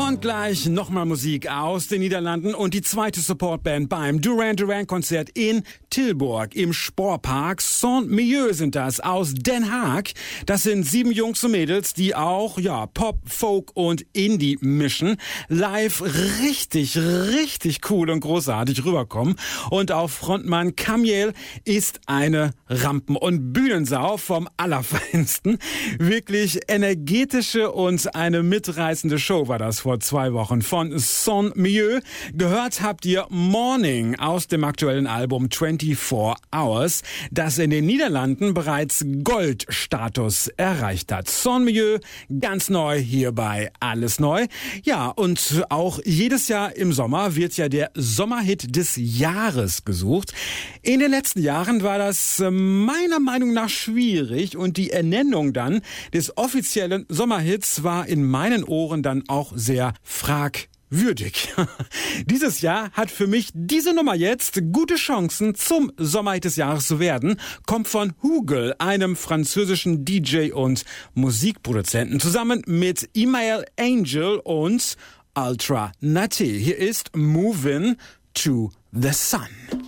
Und gleich nochmal Musik aus den Niederlanden und die zweite Supportband beim Duran Duran Konzert in Tilburg im Sportpark. Saint-Milieu sind das aus Den Haag. Das sind 7 Jungs und Mädels, die auch Pop, Folk und Indie mischen. Live richtig cool und großartig rüberkommen. Und auch Frontmann Camiel ist eine Rampen- und Bühnensau vom Allerfeinsten. Wirklich energetische und eine mitreißende Show war das vor 2 Wochen von Saint-Milieu. Gehört habt ihr Morning aus dem aktuellen Album 24 Hours, das in den Niederlanden bereits Goldstatus erreicht hat. Saint-Milieu, ganz neu hier bei Alles Neu. Ja, und auch jedes Jahr im Sommer wird ja der Sommerhit des Jahres gesucht. In den letzten Jahren war das meiner Meinung nach schwierig und die Ernennung dann des offiziellen Sommerhits war in meinen Ohren dann auch sehr fragwürdig. Dieses Jahr hat für mich diese Nummer jetzt gute Chancen, zum Sommerhit des Jahres zu werden. Kommt von Hugel, einem französischen DJ und Musikproduzenten, zusammen mit Email Angel und Ultra Nati. Hier ist Movin' to the Sun.